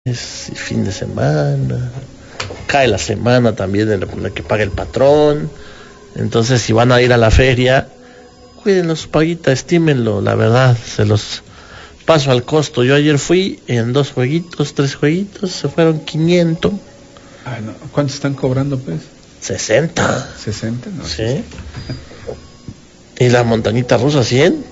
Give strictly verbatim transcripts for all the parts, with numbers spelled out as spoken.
y fin de semana, cae la semana también en la, en la que paga el patrón. Entonces, si van a ir a la feria, cuídenlo su paguita, estímenlo, la verdad, se los paso al costo. Yo ayer fui en dos jueguitos, tres jueguitos, se fueron quinientos. Ah, no. ¿Cuánto están cobrando, pues? sesenta. ¿sesenta? No, sí. ¿Y la montañita rusa, cien?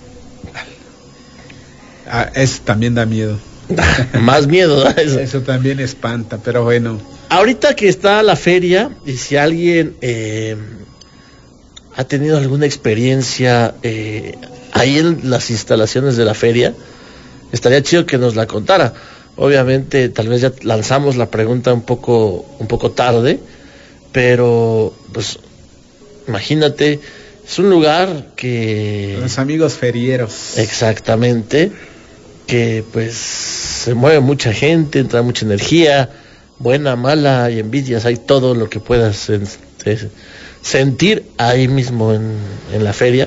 Ah, eso también da miedo. Más miedo, ¿no? Eso. Eso también espanta, pero bueno. Ahorita que está la feria, y si alguien eh, ha tenido alguna experiencia eh, ahí en las instalaciones de la feria, estaría chido que nos la contara. Obviamente, tal vez ya lanzamos la pregunta un poco, un poco tarde, pero pues imagínate, es un lugar que... Los amigos ferieros. Exactamente, que pues se mueve mucha gente, entra mucha energía, buena, mala y envidias, hay todo lo que puedas en, en, sentir ahí mismo en, en la feria,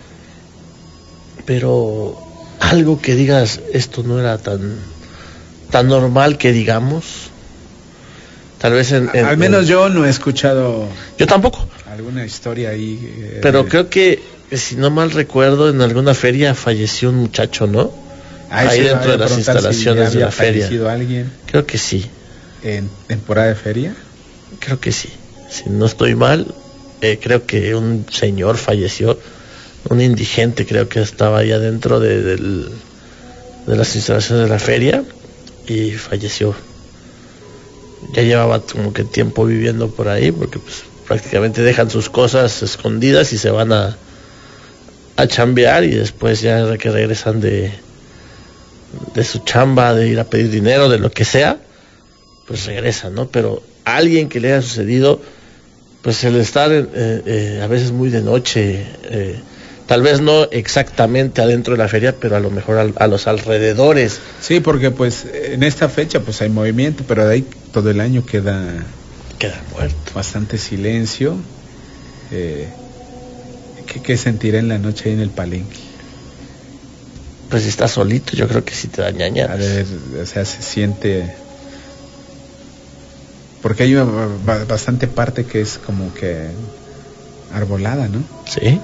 pero algo que digas, esto no era tan, tan normal que digamos, tal vez en... en Al menos en, yo no he escuchado... Yo tampoco. Alguna historia ahí. Eh, pero de... creo que, si no mal recuerdo, en alguna feria falleció un muchacho, ¿no? Ahí, ahí dentro de las instalaciones si de la feria. Alguien creo que sí. ¿En temporada de feria? Creo que sí. Si no estoy mal, eh, creo que un señor falleció, un indigente, creo que estaba allá dentro de, de, de las instalaciones de la feria y falleció. Ya llevaba como que tiempo viviendo por ahí, porque pues prácticamente dejan sus cosas escondidas y se van a a chambear, y después ya que regresan de de su chamba, de ir a pedir dinero, de lo que sea, pues regresan, ¿no? Pero a alguien que le haya sucedido, pues el estar eh, eh, a veces muy de noche, eh, tal vez no exactamente adentro de la feria, pero a lo mejor a, a los alrededores. Sí, porque pues en esta fecha pues hay movimiento, pero de ahí todo el año queda queda muerto, bastante silencio. eh, ¿qué, qué sentirá en la noche ahí en el palenque? Pues si estás solito, yo creo que sí te da ñaña. A ver, o sea, se siente, porque hay una bastante parte que es como que arbolada, ¿no? Sí.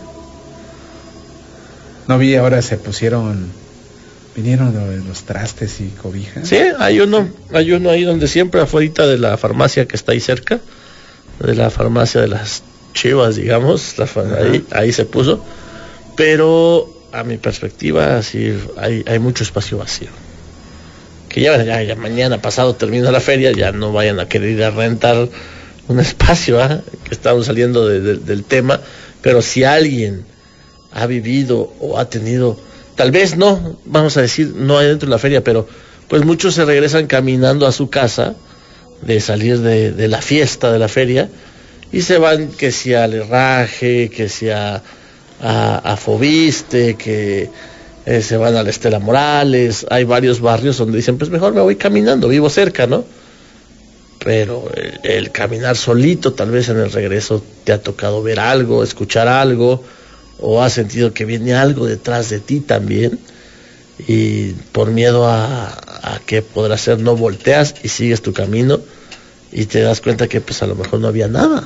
No vi, ahora se pusieron, vinieron los trastes y cobijas. Sí, hay uno, hay uno ahí donde siempre, afuera de la farmacia que está ahí cerca, de la farmacia de las Chivas, digamos, la, ahí, ahí se puso, pero a mi perspectiva sí hay, hay mucho espacio vacío. Que ya, ya, ya mañana pasado termina la feria, ya no vayan a querer ir a rentar un espacio, ¿eh? Que estamos saliendo de, de, del tema, pero si alguien ha vivido o ha tenido, tal vez no, vamos a decir, no hay dentro de la feria, pero pues muchos se regresan caminando a su casa de salir de, de la fiesta de la feria y se van, que si al Herraje, que si a, a, a Fobiste, que eh, se van a la Estela Morales. Hay varios barrios donde dicen, pues mejor me voy caminando, vivo cerca, ¿no? Pero el, el caminar solito, tal vez en el regreso te ha tocado ver algo, escuchar algo, o has sentido que viene algo detrás de ti también, y por miedo a, a que podrá ser, no volteas y sigues tu camino y te das cuenta que pues a lo mejor no había nada.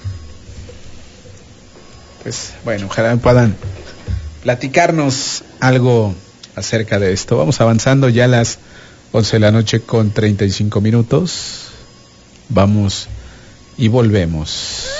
Pues bueno, ojalá puedan platicarnos algo acerca de esto. Vamos avanzando ya a las once de la noche con treinta y cinco minutos. Vamos y volvemos.